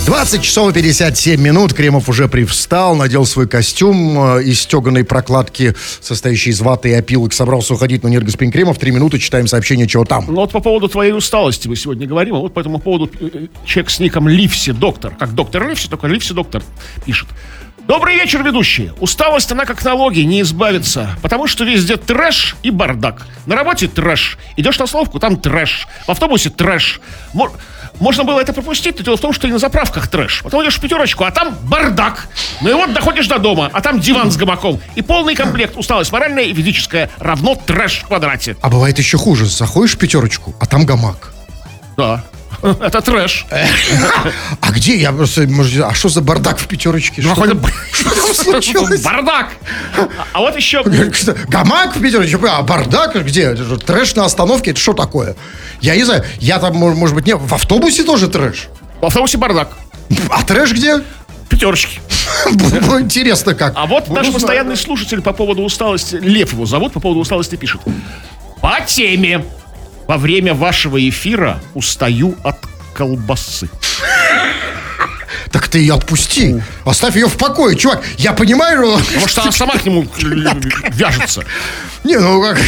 20 часов и 57 минут. Кремов уже привстал, надел свой костюм из стеганой прокладки, состоящей из ваты и опилок. Собрался уходить, но нет, господин Кремов. 3 минуты, читаем сообщение, чего там. Ну вот по поводу твоей усталости мы сегодня говорим. А вот по этому поводу человек с ником Ливси Доктор. Как доктор Ливси, только Ливси Доктор пишет. Добрый вечер, ведущие. Усталость, она как налоги, не избавится. Потому что везде трэш и бардак. На работе трэш. Идешь на словку, там трэш. В автобусе трэш. Можно было это пропустить, но дело в том, что и на заправках трэш. Потом идешь в пятерочку, а там бардак. Ну и вот доходишь до дома, а там диван с гамаком. И полный комплект. Усталость моральная и физическая равно трэш в квадрате. А бывает еще хуже. Заходишь в пятерочку, а там гамак. Да. Это трэш. А где? Я просто... А что за бардак в пятерочке? Что там случилось? Бардак. А вот еще... Гамак в пятерочке? А бардак где? Трэш на остановке? Это что такое? Я не знаю. Я там, может быть, не... В автобусе тоже трэш? В автобусе бардак. А трэш где? Пятерочки. Интересно как. А вот наш постоянный слушатель по поводу усталости, Лев его зовут, по поводу усталости пишет. По теме. Во время вашего эфира устаю от колбасы. Так ты ее отпусти. Оставь ее в покое, чувак. Я понимаю... Потому что она сама к нему вяжется. Не, ну как...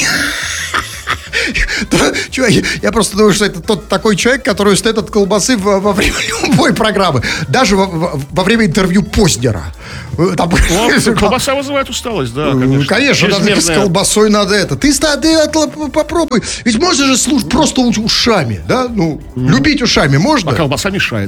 Чувак, я просто думаю, что это тот такой человек, который устает от колбасы во время любой программы. Даже во время интервью Познера. Колбаса вызывает усталость, да, конечно. Конечно, даже с колбасой надо это. Ты попробуй. Ведь можно же слушать просто ушами, да? Ну, любить ушами можно? А колбаса мешает.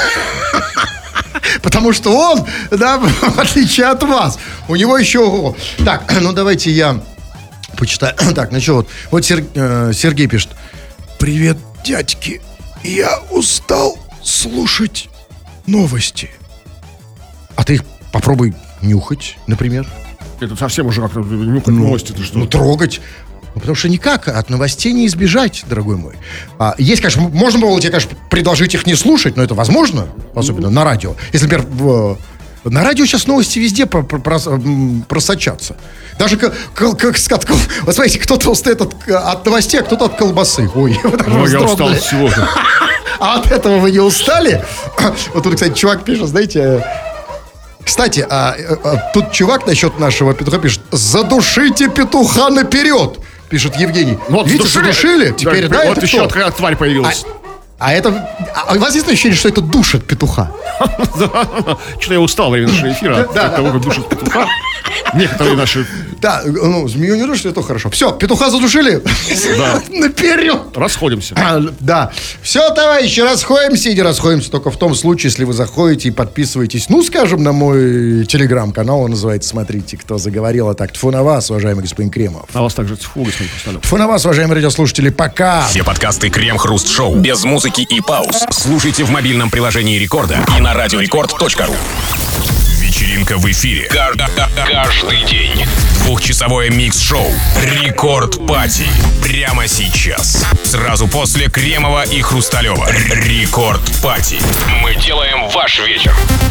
Потому что он, да, в отличие от вас, у него еще... Так, ну давайте я... почитаю. Так, ну что, вот Сергей пишет. Привет, дядьки. Я устал слушать новости. А ты их попробуй нюхать, например. Это совсем уже как нюхать новости. Ну, трогать. Ну, потому что никак от новостей не избежать, дорогой мой. Есть, конечно, можно было тебе, конечно, предложить их не слушать, но это возможно, особенно на радио. Если, например, на радио сейчас новости везде просочатся. Даже как сказать, вот смотрите, кто-то устает от новостей, а кто-то от колбасы. Ой, я устал от всего. А от этого вы не устали? Вот тут, кстати, чувак пишет, знаете... Кстати, тут чувак насчет нашего петуха пишет: задушите петуха наперед, пишет Евгений. Вот, видите, задушили? Теперь, да, вот еще какая тварь появилась. А у вас есть ощущение, что это душит петуха? Что-то я устал во время нашего эфира от того, как душит петуха. Некоторые наши... Да, ну, змею не душит, это хорошо. Все, петуха задушили? Да. Наперед. Расходимся. Да. Все, товарищи, расходимся. И не расходимся только в том случае, если вы заходите и подписываетесь, ну, скажем, на мой телеграм-канал. Он называется «Смотрите, кто заговорил». А так, тьфу на вас, уважаемый господин Кремов. А вас также тьфу, господин Хрусталев. Тьфу на вас, уважаемые радиослушатели. Пока. Все подкасты Крем-Хруст-Шоу без музыки и пауз слушайте в мобильном приложении Рекорда и на радиорекорд.ру. Вечеринка в эфире. Каждый день. 2-часовое микс-шоу «Рекорд Пати». Прямо сейчас. Сразу после Кремова и Хрусталева. «Рекорд Пати». Мы делаем ваш вечер.